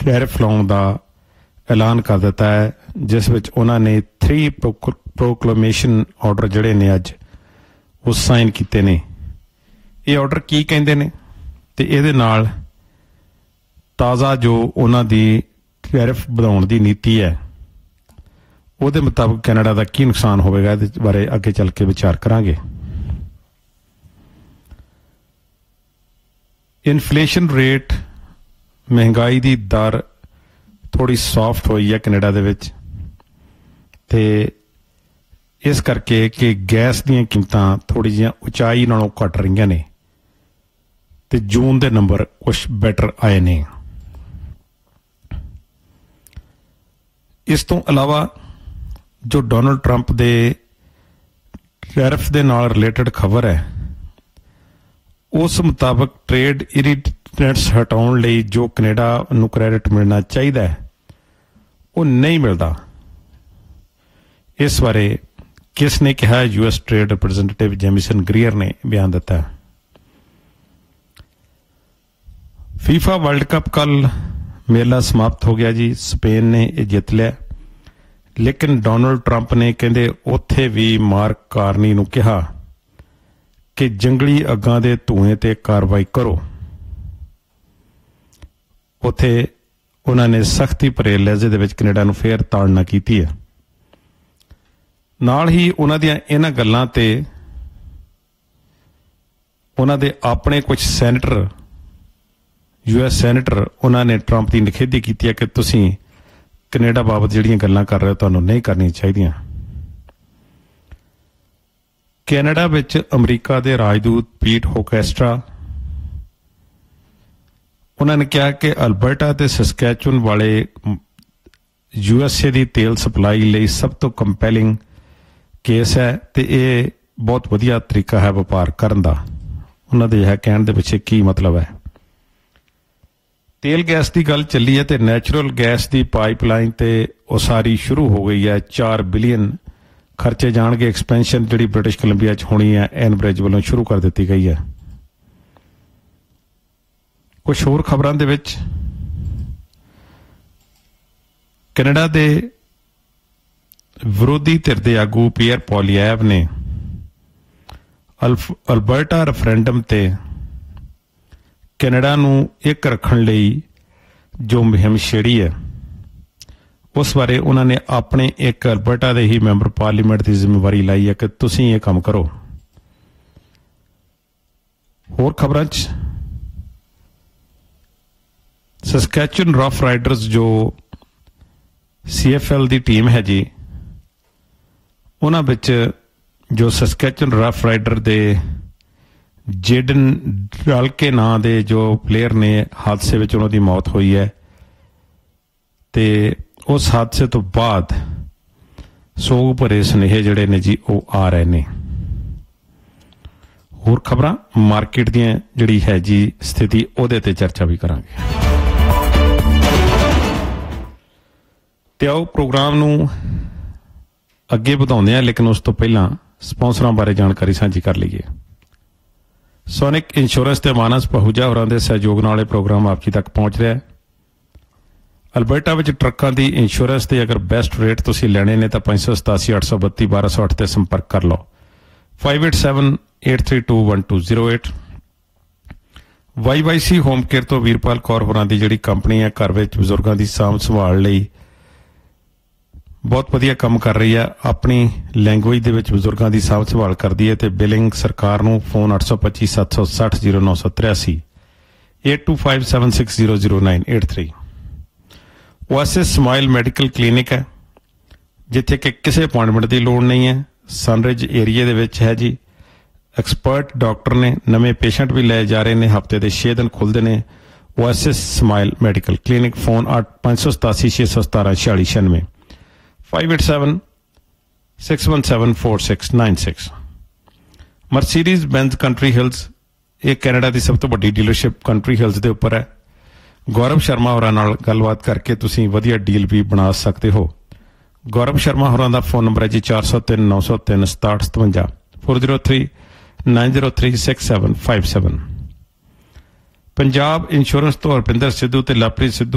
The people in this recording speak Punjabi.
ਟੈਰਿਫ ਲਾਉਣ ਦਾ ਐਲਾਨ ਕਰ ਦਿੱਤਾ ਹੈ, ਜਿਸ ਵਿੱਚ ਉਹਨਾਂ ਨੇ 3 ਪ੍ਰੋਕਲੇਮੇਸ਼ਨ ਆਰਡਰ ਜਿਹੜੇ ਨੇ ਅੱਜ ਉਹ ਸਾਈਨ ਕੀਤੇ ਨੇ। ਇਹ ਆਰਡਰ ਕੀ ਕਹਿੰਦੇ ਨੇ ਤੇ ਇਹਦੇ ਨਾਲ ਤਾਜ਼ਾ ਜੋ ਉਹਨਾਂ ਦੀ ਟੈਰਿਫ ਵਧਾਉਣ ਦੀ ਨੀਤੀ ਹੈ ਉਹਦੇ ਮੁਤਾਬਕ ਕੈਨੇਡਾ ਦਾ ਕੀ ਨੁਕਸਾਨ ਹੋਵੇਗਾ, ਇਹਦੇ ਬਾਰੇ ਅੱਗੇ ਚੱਲ ਕੇ ਵਿਚਾਰ ਕਰਾਂਗੇ। ਇਨਫਲੇਸ਼ਨ ਰੇਟ, ਮਹਿੰਗਾਈ ਦੀ ਦਰ ਥੋੜੀ ਸੌਫਟ ਹੋਈ ਹੈ ਕੈਨੇਡਾ ਦੇ ਵਿੱਚ, ਤੇ ਇਸ ਕਰਕੇ ਕਿ ਗੈਸ ਦੀਆਂ ਕੀਮਤਾਂ ਥੋੜੀ ਜਿਹੀਆਂ ਉਚਾਈ ਨਾਲੋਂ ਘਟ ਰਹੀਆਂ ਨੇ ਤੇ ਜੂਨ ਦੇ ਨੰਬਰ ਕੁਛ ਬੈਟਰ ਆਏ ਨੇ। ਇਸ ਤੋਂ ਇਲਾਵਾ ਜੋ ਡੋਨਲਡ ਟਰੰਪ ਦੇ ਟੈਰਿਫ ਦੇ ਨਾਲ ਰਿਲੇਟਡ ਖਬਰ ਹੈ, ਉਸ ਮੁਤਾਬਕ ਟ੍ਰੇਡ ਇਰੀਟੈਂਟਸ ਹਟਾਉਣ ਲਈ ਜੋ ਕੈਨੇਡਾ ਨੂੰ ਕ੍ਰੈਡਿਟ ਮਿਲਣਾ ਚਾਹੀਦਾ ਹੈ ਉਹ ਨਹੀਂ ਮਿਲਦਾ। ਇਸ ਬਾਰੇ ਕਿਸ ਨੇ ਕਿਹਾ? US ਟ੍ਰੇਡ ਰਿਪਰੈਜ਼ੈਂਟੇਟਿਵ ਜੈਮੀਸਨ ਗ੍ਰੀਅਰ ਨੇ ਬਿਆਨ ਦਿੱਤਾ। ਫੀਫਾ ਵਰਲਡ ਕੱਪ ਕੱਲ ਮੇਲਾ ਸਮਾਪਤ ਹੋ ਗਿਆ ਜੀ, ਸਪੇਨ ਨੇ ਇਹ ਜਿੱਤ ਲਿਆ, ਲੇਕਿਨ ਡੋਨਲਡ ਟਰੰਪ ਨੇ ਕਹਿੰਦੇ ਉੱਥੇ ਵੀ ਮਾਰਕ ਕਾਰਨੀ ਨੂੰ ਕਿਹਾ ਕਿ ਜੰਗਲੀ ਅੱਗਾਂ ਦੇ ਧੂਏ ਤੇ ਕਾਰਵਾਈ ਕਰੋ। ਉੱਥੇ ਉਹਨਾਂ ਨੇ ਸਖਤੀ ਭਰੇ ਲਹਿਜੇ ਦੇ ਵਿੱਚ ਕੈਨੇਡਾ ਨੂੰ ਫੇਰ ਤਾੜਨਾ ਕੀਤੀ ਹੈ। ਨਾਲ ਹੀ ਉਹਨਾਂ ਦੀਆਂ ਇਹਨਾਂ ਗੱਲਾਂ ਤੇ ਉਹਨਾਂ ਦੇ ਆਪਣੇ ਕੁਝ ਸੈਨੇਟਰ, US ਸੈਨੇਟਰ, ਉਹਨਾਂ ਨੇ ਟਰੰਪ ਦੀ ਨਿਖੇਧੀ ਕੀਤੀ ਹੈ ਕਿ ਤੁਸੀਂ ਕੈਨੇਡਾ ਬਾਬਤ ਜਿਹੜੀਆਂ ਗੱਲਾਂ ਕਰ ਰਹੇ ਹੋ ਤੁਹਾਨੂੰ ਨਹੀਂ ਕਰਨੀਆਂ ਚਾਹੀਦੀਆਂ। ਕੈਨੇਡਾ ਵਿੱਚ ਅਮਰੀਕਾ ਦੇ ਰਾਜਦੂਤ ਪੀਟ ਹੋਕੈਸਟਰਾ, ਉਹਨਾਂ ਨੇ ਕਿਹਾ ਕਿ ਅਲਬਰਟਾ ਤੇ ਸਸਕੈਚੁਅਨ ਵਾਲੇ USA ਦੀ ਤੇਲ ਸਪਲਾਈ ਲਈ ਸਭ ਤੋਂ ਕੰਪੈਲਿੰਗ ਕੇਸ ਹੈ ਤੇ ਇਹ ਬਹੁਤ ਵਧੀਆ ਤਰੀਕਾ ਹੈ ਵਪਾਰ ਕਰਨ ਦਾ। ਉਹਨਾਂ ਦੇ ਇਹ ਕਹਿਣ ਦੇ ਪਿੱਛੇ ਕੀ ਮਤਲਬ ਹੈ? ਤੇਲ ਗੈਸ ਦੀ ਗੱਲ ਚੱਲੀ ਹੈ ਤੇ ਨੈਚੁਰਲ ਗੈਸ ਦੀ ਪਾਈਪਲਾਈਨ ਤੇ ਉਸਾਰੀ ਸ਼ੁਰੂ ਹੋ ਗਈ ਹੈ। 4 ਬਿਲੀਅਨ ਖਰਚੇ ਜਾਣਗੇ। ਐਕਸਪੈਂਸ਼ਨ ਜਿਹੜੀ ਬ੍ਰਿਟਿਸ਼ ਕੋਲੰਬੀਆ 'ਚ ਹੋਣੀ ਹੈ ਐਨਬ੍ਰਿਜ ਵੱਲੋਂ ਸ਼ੁਰੂ ਕਰ ਦਿੱਤੀ ਗਈ ਹੈ। ਕੁਝ ਹੋਰ ਖਬਰਾਂ ਦੇ ਵਿੱਚ ਕੈਨੇਡਾ ਦੇ ਵਿਰੋਧੀ ਧਿਰ ਦੇ ਆਗੂ ਪੀਅਰ ਪੋਲੀਐਵ ਨੇ ਅਲਬਰਟਾ ਰੈਫਰੈਂਡਮ ਤੇ ਕੈਨੇਡਾ ਨੂੰ ਇੱਕ ਰੱਖਣ ਲਈ ਜੋ ਮੁਹਿੰਮ ਛੇੜੀ ਹੈ ਉਸ ਬਾਰੇ ਉਹਨਾਂ ਨੇ ਆਪਣੇ ਇੱਕ ਅਲਬਰਟਾ ਦੇ ਹੀ ਮੈਂਬਰ ਪਾਰਲੀਮੈਂਟ ਦੀ ਜ਼ਿੰਮੇਵਾਰੀ ਲਈ ਹੈ ਕਿ ਤੁਸੀਂ ਇਹ ਕੰਮ ਕਰੋ। ਹੋਰ ਖਬਰਾਂ 'ਚ ਸਸਕੈਚੁਅਨ ਰਫ ਰਾਈਡਰਸ ਜੋ CFL ਦੀ ਟੀਮ ਹੈ ਜੀ, ਉਹਨਾਂ ਵਿੱਚ ਜੋ ਸਸਕੈਚੁਅਨ ਰਫ ਰਾਈਡਰ ਦੇ ਜੇਡਨ ਡਲਕੇ ਨਾਂ ਦੇ ਜੋ ਪਲੇਅਰ ਨੇ ਹਾਦਸੇ ਵਿੱਚ ਉਹਨਾਂ ਦੀ ਮੌਤ ਹੋਈ ਹੈ ਤੇ ਉਸ ਹਾਦਸੇ ਤੋਂ ਬਾਅਦ ਸੋਗ ਭਰੇ ਸੁਨੇਹੇ ਜਿਹੜੇ ਨੇ ਜੀ ਉਹ ਆ ਰਹੇ ਨੇ। ਹੋਰ ਖਬਰਾਂ ਮਾਰਕੀਟ ਦੀਆਂ ਜਿਹੜੀ ਹੈ ਜੀ ਸਥਿਤੀ ਉਹਦੇ ਤੇ ਚਰਚਾ ਵੀ ਕਰਾਂਗੇ। ਤੇ ਆਓ ਪ੍ਰੋਗਰਾਮ ਨੂੰ ਅੱਗੇ ਵਧਾਉਂਦੇ ਹਾਂ, ਲੇਕਿਨ ਉਸ ਤੋਂ ਪਹਿਲਾਂ ਸਪਾਂਸਰਾਂ ਬਾਰੇ ਜਾਣਕਾਰੀ ਸਾਂਝੀ ਕਰ ਲਈਏ। ਸੋਨਿਕ ਇੰਸ਼ੋਰੈਂਸ ਤੇ ਮਾਨਸ ਪਹੂਜਾ ਹੋਰਾਂ ਦੇ ਸਹਿਯੋਗ ਨਾਲ ਇਹ ਪ੍ਰੋਗਰਾਮ ਆਪ ਜੀ ਤੱਕ ਪਹੁੰਚ ਰਿਹਾ ਹੈ। ਅਲਬਰਟਾ ਵਿੱਚ ਟਰੱਕਾਂ ਦੀ ਇੰਸ਼ੋਰੈਂਸ ਦੇ ਅਗਰ ਬੈਸਟ ਰੇਟ ਤੁਸੀਂ ਲੈਣੇ ਨੇ ਤਾਂ 587 832 1208 ਤੇ ਸੰਪਰਕ ਕਰ ਲਓ। 5878321208। YYC ਹੋਮ ਕੇਅਰ ਤੋਂ ਵੀਰਪਾਲ ਕੌਰ ਹੋਰਾਂ ਦੀ ਜਿਹੜੀ ਕੰਪਨੀ ਹੈ ਘਰ ਵਿੱਚ ਬਜ਼ੁਰਗਾਂ ਦੀ ਸਾਂਭ ਸੰਭਾਲ ਲਈ ਬਹੁਤ ਵਧੀਆ ਕੰਮ ਕਰ ਰਹੀ ਹੈ। ਆਪਣੀ ਲੈਂਗੁਏਜ ਦੇ ਵਿੱਚ ਬਜ਼ੁਰਗਾਂ ਦੀ ਸਾਂਭ ਸੰਭਾਲ ਕਰਦੀ ਹੈ ਤੇ ਬਿਲਿੰਗ ਸਰਕਾਰ ਨੂੰ phone 825 760 0983 8257600983। OSS smile medical clinic ਹੈ ਜਿੱਥੇ ਕਿ ਕਿਸੇ ਅਪਾਇੰਟਮੈਂਟ ਦੀ ਲੋੜ ਨਹੀਂ ਹੈ। ਸਨਰਿਜ ਏਰੀਏ ਦੇ ਵਿੱਚ ਹੈ ਜੀ। ਐਕਸਪਰਟ ਡਾਕਟਰ ਨੇ, ਨਵੇਂ ਪੇਸ਼ੈਂਟ ਵੀ ਲੈ ਜਾ ਰਹੇ ਨੇ। ਹਫ਼ਤੇ ਦੇ 6 ਦਿਨ ਖੁੱਲ੍ਹਦੇ ਨੇ। OSS smile medical clinic. Phone 587 617 4696 587 617 4696। Mercedes ਬੈਂਜ਼ country Hills, ਇਹ ਕੈਨੇਡਾ ਦੀ ਸਭ ਤੋਂ ਵੱਡੀ ਡੀਲਰਸ਼ਿਪ ਕੰਟਰੀ ਹਿਲਸ ਦੇ ਉੱਪਰ ਹੈ। ਗੌਰਵ ਸ਼ਰਮਾ ਹੋਰਾਂ ਨਾਲ ਗੱਲਬਾਤ ਕਰਕੇ ਤੁਸੀਂ ਵਧੀਆ ਡੀਲ ਵੀ ਬਣਾ ਸਕਦੇ ਹੋ। ਗੌਰਵ ਸ਼ਰਮਾ ਹੋਰਾਂ ਦਾ ਫੋਨ ਨੰਬਰ ਹੈ ਜੀ 403 903 6757 403 903 6757। ਪੰਜਾਬ ਇੰਸ਼ੋਰੈਂਸ ਤੋਂ ਹਰਪਿੰਦਰ ਸਿੱਧੂ ਤੇ ਲਵਪ੍ਰੀਤ ਸਿੱਧੂ